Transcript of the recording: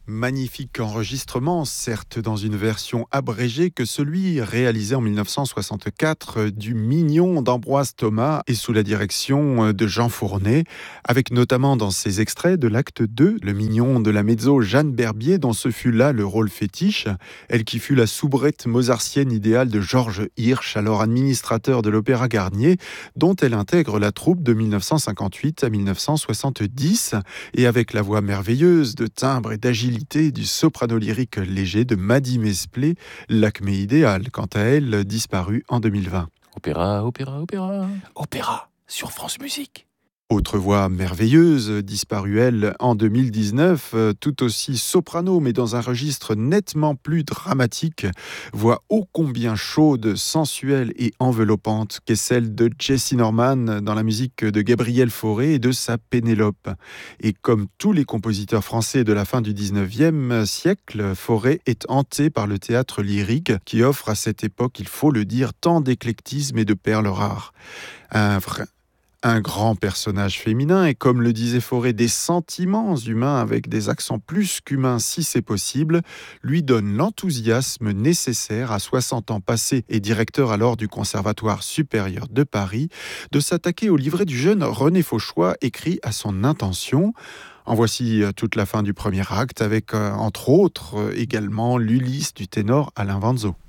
Magnifique enregistrement, certes dans une version abrégée que celui réalisé en 1964 du Mignon d'Ambroise Thomas et sous la direction de Jean Fournet, avec notamment dans ses extraits de l'acte 2, le Mignon de la mezzo Jeanne Berbier, dont ce fut là le rôle fétiche, elle qui fut la soubrette mozartienne idéale de Georges Hirsch, alors administrateur de l'Opéra Garnier, dont elle intègre la troupe de 1958 à 1970, et avec la voix merveilleuse de timbre et d'agilité du soprano lyrique léger de Maddy Mesplé, l'acmé idéal, quant à elle, disparue en 2020. Opéra, opéra, opéra. Opéra sur France Musique. Autre voix merveilleuse, disparue elle en 2019, tout aussi soprano mais dans un registre nettement plus dramatique, voix ô combien chaude, sensuelle et enveloppante qu'est celle de Jessye Norman dans la musique de Gabriel Fauré et de sa Pénélope. Et comme tous les compositeurs français de la fin du 19e siècle, Fauré est hanté par le théâtre lyrique qui offre à cette époque, il faut le dire, tant d'éclectisme et de perles rares. Un grand personnage féminin et, comme le disait Fauré, des sentiments humains avec des accents plus qu'humains si c'est possible, lui donne l'enthousiasme nécessaire à 60 ans passés et directeur alors du Conservatoire supérieur de Paris, de s'attaquer au livret du jeune René Fauchois écrit à son intention. En voici toute la fin du premier acte avec, entre autres, également l'Ulysse du ténor Alain Vanzo.